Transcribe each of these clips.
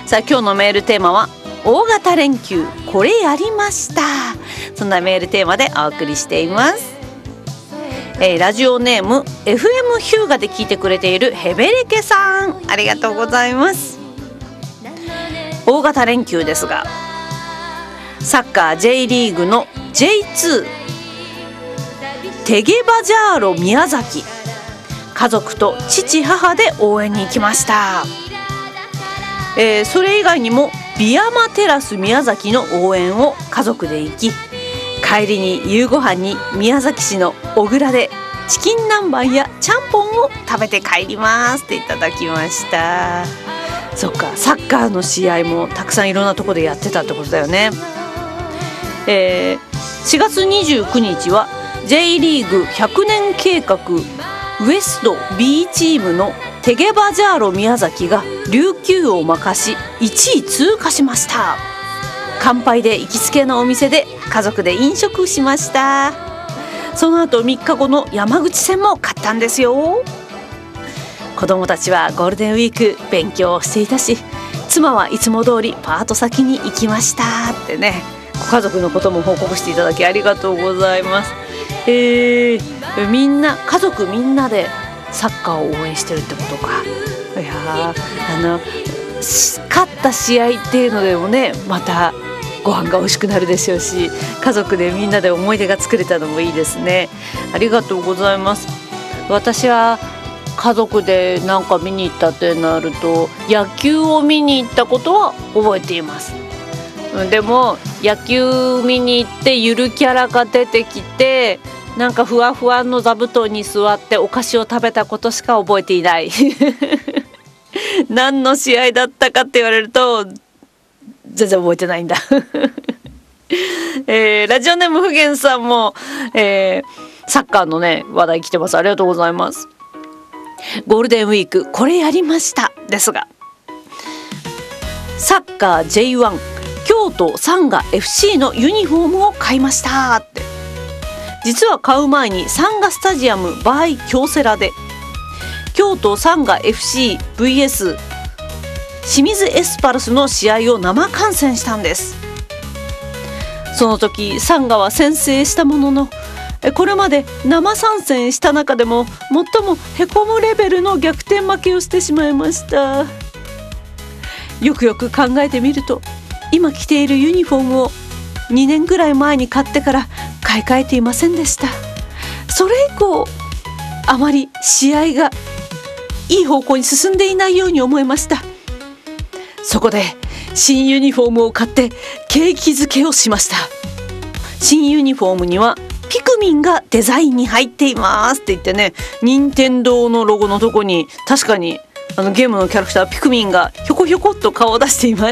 さあ今日のメールテーマは大型連休これやりました。そんなメールテーマでお送りしています。ラジオネーム FM ヒューガで聞いてくれているヘベレケさん、ありがとうございます。大型連休ですが、サッカー J リーグの J2 テゲバジャーロ宮崎、家族と父母で応援に行きました。それ以外にもビヤマテラス宮崎の応援を家族で行き、帰りに夕ご飯に宮崎市の小倉でチキン南蛮やちゃんぽんを食べて帰りますっていただきました。そっか、サッカーの試合もたくさんいろんなところでやってたってことだよね。4月29日は J リーグ100年計画ウエスト B チームのテゲバジャーロ宮崎が琉球を負かし1位通過しました。乾杯で行きつけのお店で家族で飲食しました。その後3日後の山口戦も勝ったんですよ。子供たちはゴールデンウィーク勉強をしていたし、妻はいつも通りパート先に行きましたってね、ご家族のことも報告していただきありがとうございます。みんな家族みんなでサッカーを応援してるってことか。いや勝った試合っていうのでもね、またご飯が美味しくなるでしょうし、家族でみんなで思い出が作れたのもいいですね。ありがとうございます。私は家族でなんか見に行ったってなると、野球を見に行ったことは覚えています。でも野球見に行ってゆるキャラが出てきて、なんかふわふわの座布団に座ってお菓子を食べたことしか覚えていない何の試合だったかって言われると全然覚えてないんだラジオネームふげんさんも、サッカーのね話題来てます。ありがとうございます。ゴールデンウィークこれやりましたですが、サッカー J1 京都サンガ FC のユニフォームを買いましたって。実は買う前にサンガスタジアム by 京セラで京都サンガ FCVS 清水エスパルスの試合を生観戦したんです。その時サンガは先制したものの、これまで生参戦した中でも最もへこむレベルの逆転負けをしてしまいました。よくよく考えてみると、今着ているユニフォームを2年ぐらい前に買ってから買い替えていませんでした。それ以降あまり試合がいい方向に進んでいないように思いました。そこで新ユニフォームを買って景気づけをしました。新ユニフォームにはピクミンがデザインに入っていますって言ってね、任天堂のロゴのとこに確かにゲームのキャラクターピクミンがひょこひょこっと顔を出しています。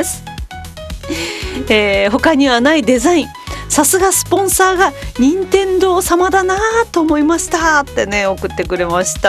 他にはないデザイン、さすがスポンサーが任天堂様だなと思いましたってね送ってくれました。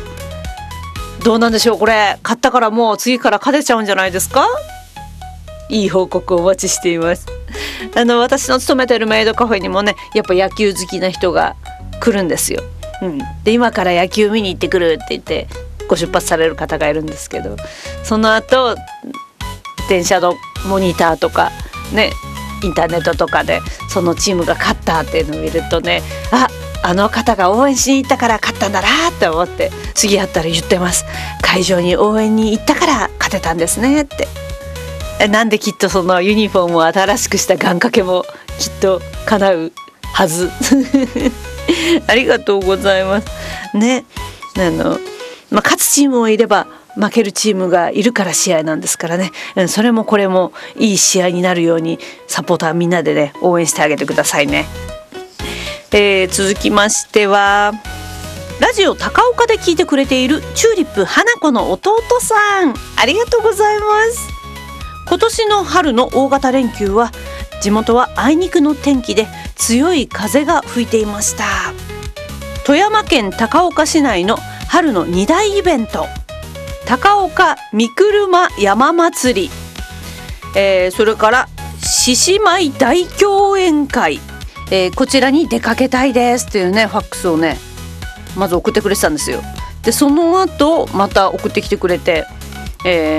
どうなんでしょう、これ買ったからもう次から勝てちゃうんじゃないですか。いい報告をお待ちしています。私の勤めてるメイドカフェにもね、やっぱ野球好きな人が来るんですよ。で今から野球見に行ってくるって言ってご出発される方がいるんですけど、その後電車のモニターとかね、インターネットとかでそのチームが勝ったっていうのを見るとね、あの方が応援しに行ったから勝ったんだなって思って、次会ったら言ってます。会場に応援に行ったから勝てたんですねって。なんできっとそのユニフォームを新しくした願掛けもきっと叶うはずありがとうございますね。勝つチームもいれば負けるチームがいるから試合なんですからね、それもこれもいい試合になるようにサポーターみんなでね応援してあげてくださいね。続きましてはラジオ高岡で聞いてくれているチューリップ花子の弟さん、ありがとうございます。今年の春の大型連休は地元はあいにくの天気で強い風が吹いていました。富山県高岡市内の春の2大イベント、高岡三車山祭り、それから獅子舞大競演会、こちらに出かけたいですっていうねファックスをねまず送ってくれてたんですよ。でその後また送ってきてくれて、